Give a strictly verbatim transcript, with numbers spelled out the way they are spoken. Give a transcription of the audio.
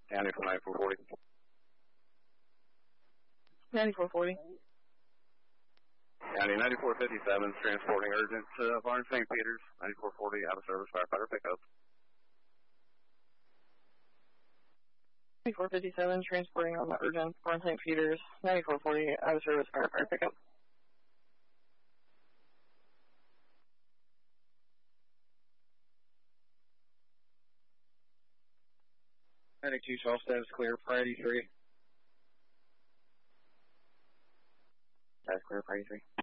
County from ninety-four forty. ninety-four forty. County ninety-four fifty-seven, transporting urgent to Barnes Saint Peters, ninety-four forty, out of service, firefighter pickup. ninety-four fifty-seven, transporting on the urgent, Barnes Saint Peters, ninety-four forty, out of service, firefighter pickup. ninety-two twelve status clear, priority three. Status clear, priority three.